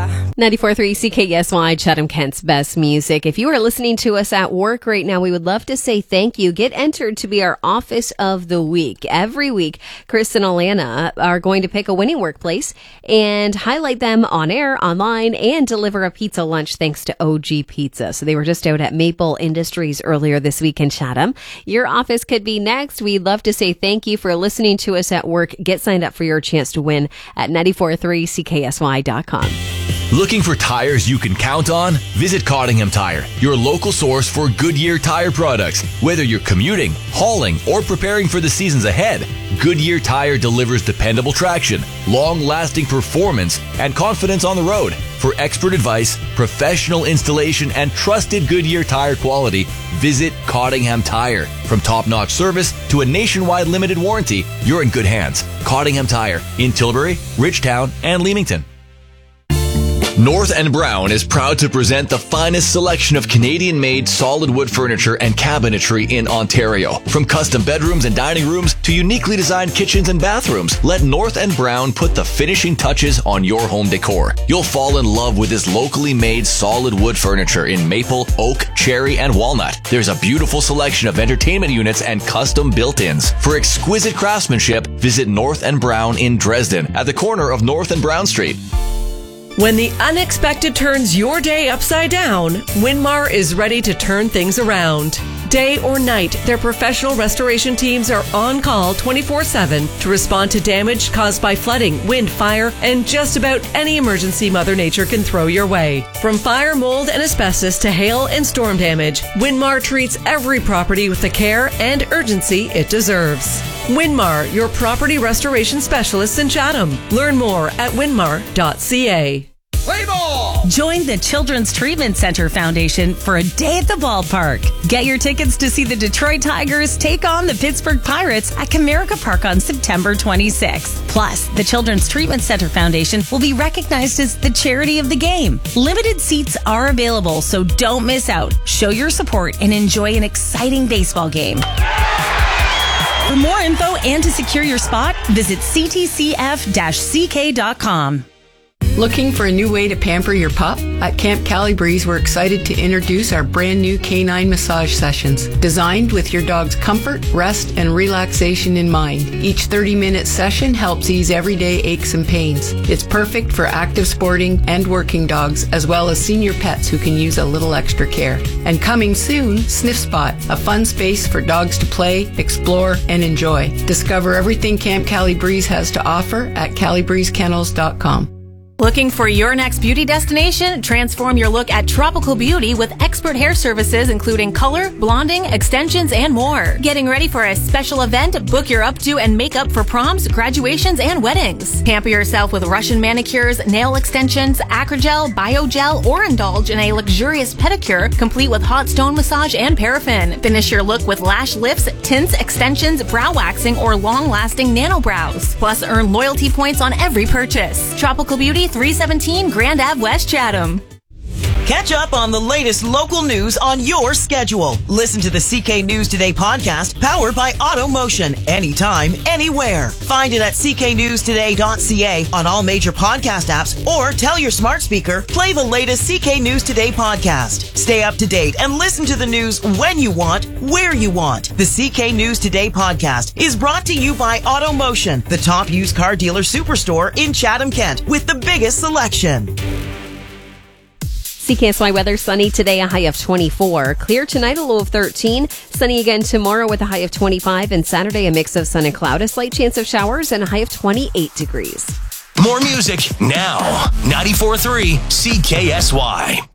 94.3 CKSY, Chatham-Kent's best music. If you are listening to us at work right now, we would love to say thank you. Get entered to be our Office of the Week. Every week, Chris and Alana are going to pick a winning workplace and highlight them on air, online, and deliver a pizza lunch thanks to OG Pizza. So they were just out at Maple Industries earlier this week in Chatham. Your office could be next. We'd love to say thank you for listening to us at work. Get signed up for your chance to win at 943CKSY.com. Looking for tires you can count on? Visit Cottingham Tire, your local source for Goodyear tire products. Whether you're commuting, hauling, or preparing for the seasons ahead, Goodyear Tire delivers dependable traction, long-lasting performance, and confidence on the road. For expert advice, professional installation, and trusted Goodyear tire quality, visit Cottingham Tire. From top-notch service to a nationwide limited warranty, you're in good hands. Cottingham Tire in Tilbury, Ridgetown, and Leamington. North and Brown is proud to present the finest selection of Canadian-made solid wood furniture and cabinetry in Ontario. From custom bedrooms and dining rooms to uniquely designed kitchens and bathrooms, let North and Brown put the finishing touches on your home decor. You'll fall in love with this locally made solid wood furniture in maple, oak, cherry, and walnut. There's a beautiful selection of entertainment units and custom built-ins. For exquisite craftsmanship, visit North and Brown in Dresden at the corner of North and Brown Street. When the unexpected turns your day upside down, Winmar is ready to turn things around. Day or night, their professional restoration teams are on call 24/7 to respond to damage caused by flooding, wind, fire, and just about any emergency Mother Nature can throw your way. From fire, mold, and asbestos to hail and storm damage, Winmar treats every property with the care and urgency it deserves. Winmar, your property restoration specialists in Chatham. Learn more at winmar.ca. Play ball! Join the Children's Treatment Center Foundation for a day at the ballpark. Get your tickets to see the Detroit Tigers take on the Pittsburgh Pirates at Comerica Park on September 26th. Plus, the Children's Treatment Center Foundation will be recognized as the charity of the game. Limited seats are available, so don't miss out. Show your support and enjoy an exciting baseball game. For more info and to secure your spot, visit ctcf-ck.com. Looking for a new way to pamper your pup? At Camp Cali-Breeze, we're excited to introduce our brand new canine massage sessions, designed with your dog's comfort, rest, and relaxation in mind. Each 30-minute session helps ease everyday aches and pains. It's perfect for active sporting and working dogs, as well as senior pets who can use a little extra care. And coming soon, Sniff Spot, a fun space for dogs to play, explore, and enjoy. Discover everything Camp Cali-Breeze has to offer at calibreezekennels.com. Looking for your next beauty destination? Transform your look at Tropical Beauty with expert hair services including color, blonding, extensions, and more. Getting ready for a special event? Book your updo and makeup for proms, graduations, and weddings. Pamper yourself with Russian manicures, nail extensions, acrogel, biogel, or indulge in a luxurious pedicure complete with hot stone massage and paraffin. Finish your look with lash lifts, tints, extensions, brow waxing, or long-lasting nano brows. Plus, earn loyalty points on every purchase. Tropical Beauty, 317 Grand Ave West, Chatham. Catch up on the latest local news on your schedule. Listen to the CK News Today podcast, powered by AutoMotion. Anytime, anywhere. Find it at cknewstoday.ca on all major podcast apps, or tell your smart speaker, play the latest CK News Today podcast. Stay up to date and listen to the news when you want, where you want. The CK News Today podcast is brought to you by AutoMotion, the top used car dealer superstore in Chatham-Kent with the biggest selection. CKSY weather, sunny today, a high of 24. Clear tonight, a low of 13. Sunny again tomorrow with a high of 25. And Saturday, a mix of sun and cloud, a slight chance of showers, and a high of 28 degrees. More music now. 94.3 CKSY.